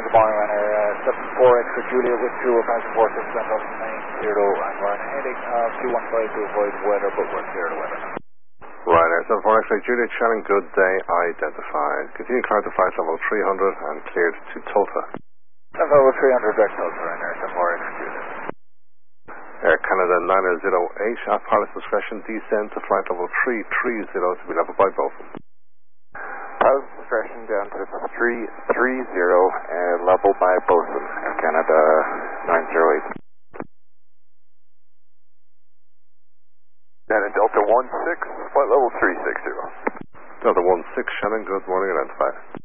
good morning, Ryanair. 74 extra Juliet with 2 passenger 46 90, and we're on heading 215 to avoid weather, but we're clear of the weather now. Ryanair 74 extra Juliet, Shannon, good day identified. Continue climb to flight level 300 and cleared to Tulsa. Level 300 back to Tulsa, Ryanair 74 extra Juliet. Air Canada 908 at pilot's discretion, descend to flight level 330 to be level by Botham. Pilot's discretion down to 330, level by Botham, Air Canada 908. Shannon Delta 16, flight level 360. Delta 16, Shannon, good morning identified.